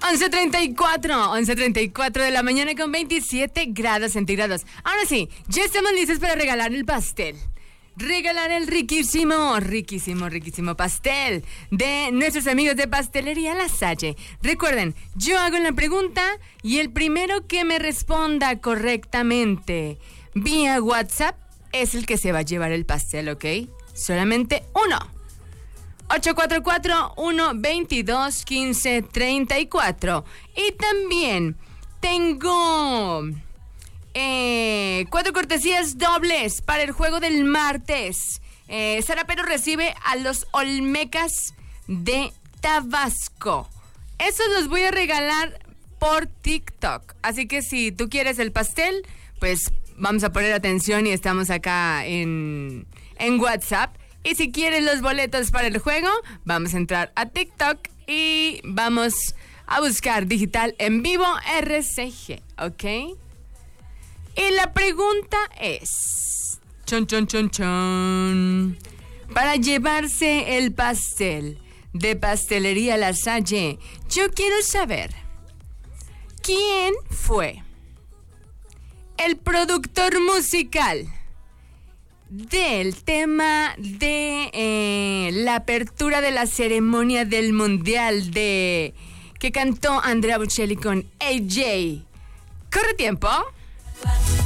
11:34 de la mañana con 27 grados centígrados. Ahora sí, ya estamos listos para regalar el pastel. Regalar el riquísimo pastel de nuestros amigos de Pastelería La Salle. Recuerden, yo hago la pregunta y el primero que me responda correctamente vía WhatsApp es el que se va a llevar el pastel, ¿ok? Solamente uno. 844-122-1534. Y también tengo 4 cortesías dobles para el juego del martes. Sara Pero recibe a los Olmecas de Tabasco. Esos los voy a regalar por TikTok. Así que si tú quieres el pastel, pues vamos a poner atención y estamos acá en WhatsApp. Y si quieres los boletos para el juego, vamos a entrar a TikTok y vamos a buscar Digital en Vivo RCG, ¿ok? Y la pregunta es... Chon. Para llevarse el pastel de Pastelería La Salle, yo quiero saber... ¿Quién fue el productor musical del tema de la apertura de la ceremonia del Mundial que cantó Andrea Bocelli con AJ? ¿Corre tiempo?